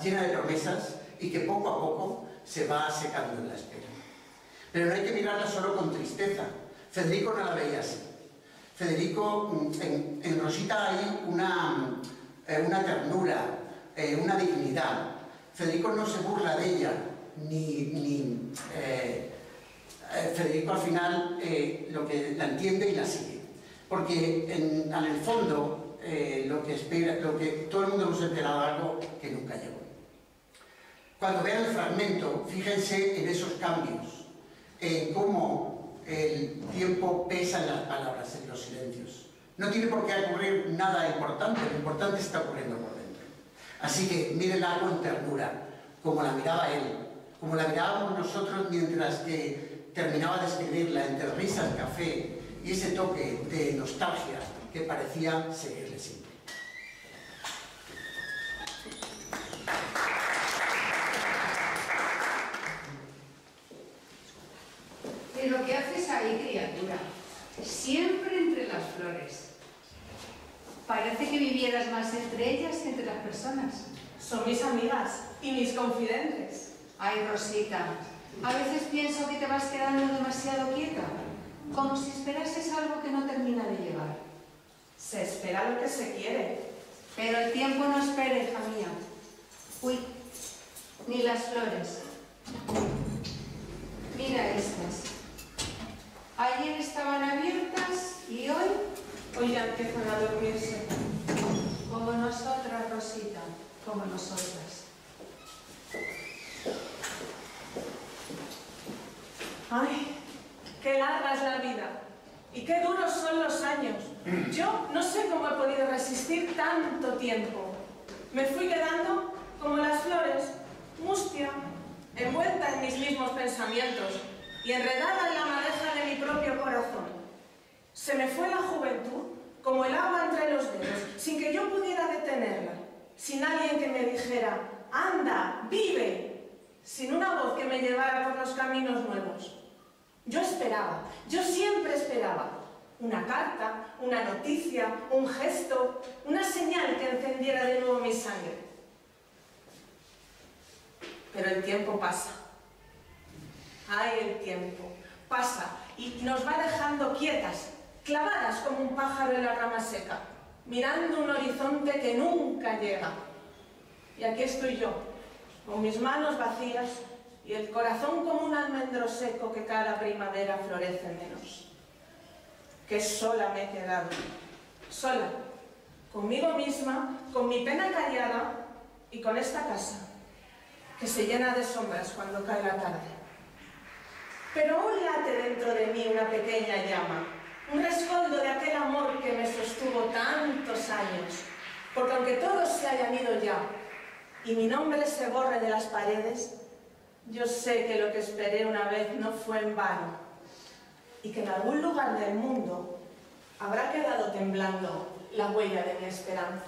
llena de promesas y que poco a poco se va secando en la espera. Pero no hay que mirarla solo con tristeza. Federico no la veía así. Federico, en Rosita hay una ternura, una dignidad. Federico no se burla de ella, Federico al final lo que la entiende y la sigue. Porque en el fondo lo que todo el mundo hemos esperado algo que nunca llegó. Cuando vean el fragmento, fíjense en esos cambios, en cómo el tiempo pesa en las palabras, en los silencios. No tiene por qué ocurrir nada importante, lo importante está ocurriendo por dentro. Así que mírenla con ternura, como la miraba él, como la mirábamos nosotros mientras que terminaba de escribirla entre risas, café y ese toque de nostalgia que parecía seguirle siempre. Pero ¿qué haces ahí, criatura? Siempre entre las flores. Parece que vivieras más entre ellas que entre las personas. Son mis amigas y mis confidentes. Ay, Rosita, a veces pienso que te vas quedando demasiado quieta, como si esperases algo que no termina de llegar. Se espera lo que se quiere. Pero el tiempo no espera, hija mía. Uy, ni las flores. Mira estas. Ayer estaban abiertas y hoy ya empiezan a dormirse. Como nosotras, Rosita, como nosotras. Ay, qué larga es la vida y qué duros son los años. Yo no sé cómo he podido resistir tanto tiempo. Me fui quedando como las flores, mustia, envuelta en mis mismos pensamientos y enredada en la madeja de mi propio corazón. Se me fue la juventud como el agua entre los dedos, sin que yo pudiera detenerla, sin alguien que me dijera, anda, vive, sin una voz que me llevara por los caminos nuevos. Yo esperaba, yo siempre esperaba, una carta, una noticia, un gesto, una señal que encendiera de nuevo mi sangre. Pero el tiempo pasa. Ay, el tiempo pasa y nos va dejando quietas, clavadas como un pájaro en la rama seca, mirando un horizonte que nunca llega. Y aquí estoy yo, con mis manos vacías y el corazón como un almendro seco que cada primavera florece menos. Que sola me he quedado, sola, conmigo misma, con mi pena callada y con esta casa, que se llena de sombras cuando cae la tarde. Pero aún late dentro de mí una pequeña llama, un rescoldo de aquel amor que me sostuvo tantos años, porque aunque todos se hayan ido ya y mi nombre se borre de las paredes, yo sé que lo que esperé una vez no fue en vano y que en algún lugar del mundo habrá quedado temblando la huella de mi esperanza.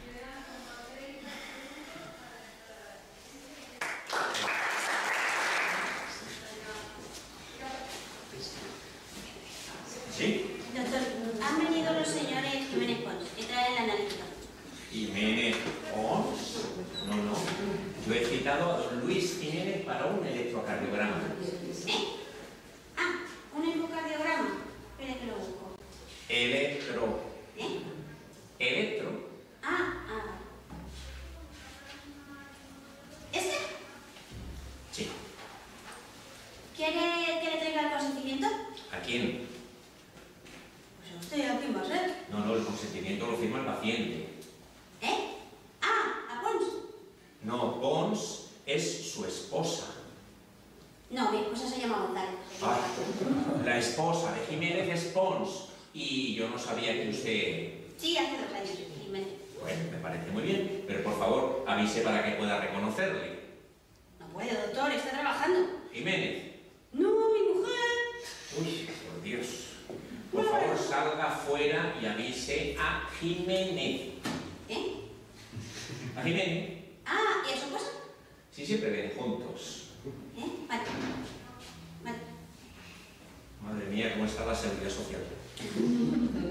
¿Sí? Doctor, han venido los señores Jiménez Pons, que traen la analítica. ¿Jiménez Pons? No. Yo he citado a don Luis Jiménez para un electrocardiograma. ¿Eh? Ah, un ecocardiograma. Espera que lo busco. Electro. ¿Eh? Electro. Ah. ¿Este? Sí. ¿Quiere que le traiga el consentimiento? ¿A quién? Pues a usted, ¿a quién va a ser? No, el consentimiento lo firma el paciente. ¿Eh? Ah, a Pons. No, Pons es su esposa. No, mi esposa se llama González. La esposa de Jiménez es Pons. Y yo no sabía que usted... Sí, hace 2 años, Jiménez. Bueno, me parece muy bien, pero por favor avise para que pueda reconocerle. No puede, doctor, está trabajando. Jiménez. No, mi mujer. Uy, por Dios. Por favor, salga fuera y avise a Jiménez. ¿Eh? ¿A Jiménez? Ah, ¿y a su esposa? Sí, siempre ven juntos. ¿Eh? Vale. Madre mía, cómo está la seguridad social.